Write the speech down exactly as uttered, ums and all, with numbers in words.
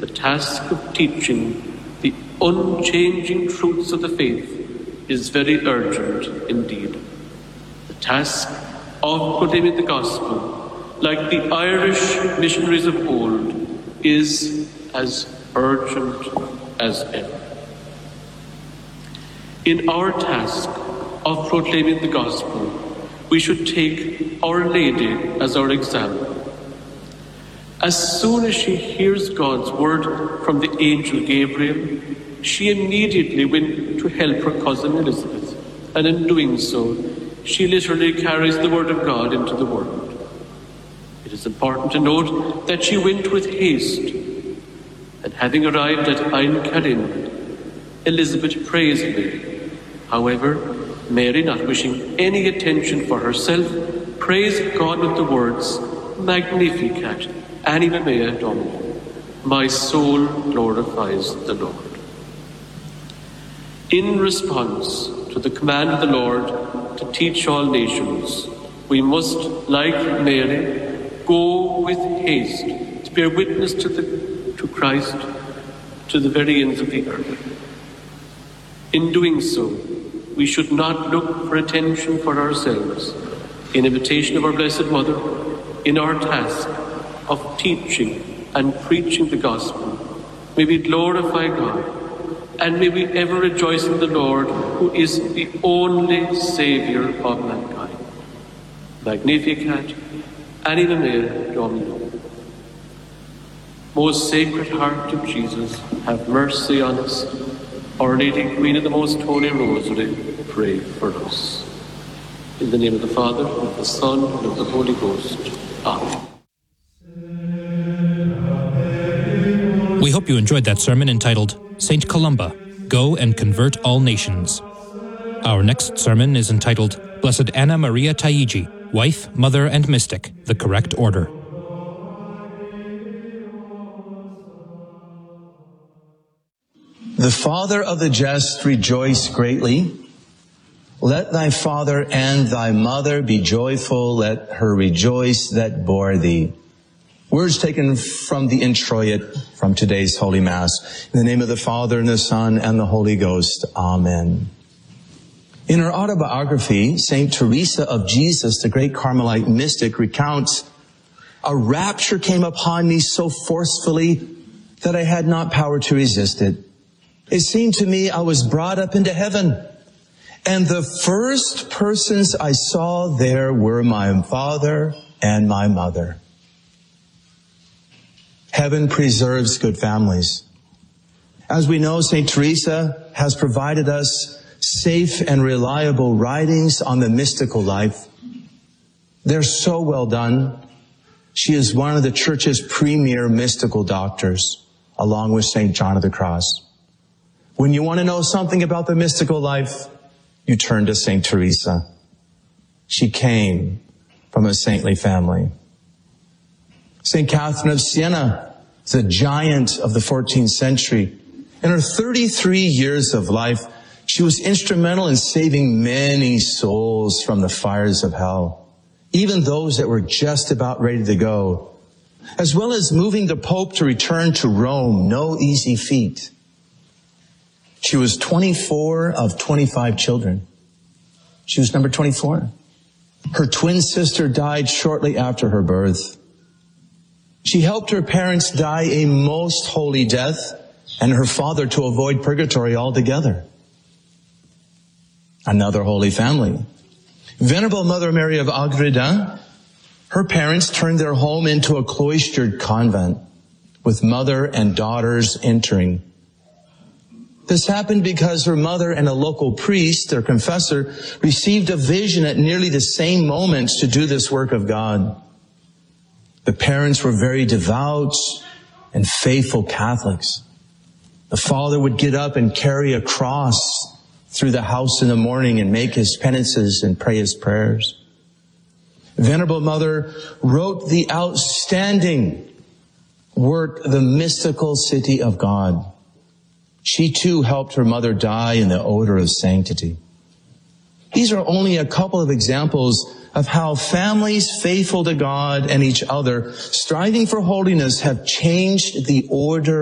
the task of teaching the unchanging truths of the faith is very urgent indeed. The task of proclaiming the gospel, like the Irish missionaries of old, is as urgent as ever. In our task of proclaiming the gospel, we should take Our Lady as our example. As soon as she hears God's word from the angel Gabriel, she immediately went to help her cousin Elizabeth, and in doing so, she literally carries the word of God into the world. It is important to note that she went with haste, and having arrived at Ein Karim, Elizabeth praised Mary. However, Mary, not wishing any attention for herself, praised God with the words, Magnificat, anima mea Domini. My soul glorifies the Lord. In response to the command of the Lord to teach all nations, we must, like Mary, go with haste to bear witness to, the, to Christ to the very ends of the earth. In doing so, we should not look for attention for ourselves. In imitation of our Blessed Mother, in our task of teaching and preaching the gospel, may we glorify God, and may we ever rejoice in the Lord, who is the only Saviour of mankind. Magnificat, anima mea Domino. Most Sacred Heart of Jesus, have mercy on us. Our Lady, Queen of the Most Holy Rosary, pray for us. In the name of the Father, and of the Son, and of the Holy Ghost. Amen. We hope you enjoyed that sermon entitled Saint Columba, Go and Convert All Nations. Our next sermon is entitled Blessed Anna Maria Taigi, Wife, Mother, and Mystic, the Correct Order. The father of the just rejoice greatly. Let thy father and thy mother be joyful. Let her rejoice that bore thee. Words taken from the introit from today's Holy Mass. In the name of the Father, and the Son, and the Holy Ghost. Amen. In her autobiography, Saint Teresa of Jesus, the great Carmelite mystic, recounts, a rapture came upon me so forcefully that I had not power to resist it. It seemed to me I was brought up into heaven, and the first persons I saw there were my father and my mother. Heaven preserves good families. As we know, Saint Teresa has provided us safe and reliable writings on the mystical life. They're so well done. She is one of the Church's premier mystical doctors, along with Saint John of the Cross. When you want to know something about the mystical life, you turn to Saint Teresa. She came from a saintly family. Saint Catherine of Siena is a giant of the fourteenth century. In her thirty-three years of life, she was instrumental in saving many souls from the fires of hell, even those that were just about ready to go, as well as moving the Pope to return to Rome, no easy feat. She was twenty-four of twenty-five children. She was number twenty-four. Her twin sister died shortly after her birth. She helped her parents die a most holy death, and her father to avoid purgatory altogether. Another holy family. Venerable Mother Mary of Agreda, her parents turned their home into a cloistered convent, with mother and daughters entering. This happened because her mother and a local priest, their confessor, received a vision at nearly the same moment to do this work of God. The parents were very devout and faithful Catholics. The father would get up and carry a cross through the house in the morning and make his penances and pray his prayers. Venerable Mother wrote the outstanding work, The Mystical City of God. She too helped her mother die in the odor of sanctity. These are only a couple of examples of how families faithful to God and each other, striving for holiness, have changed the order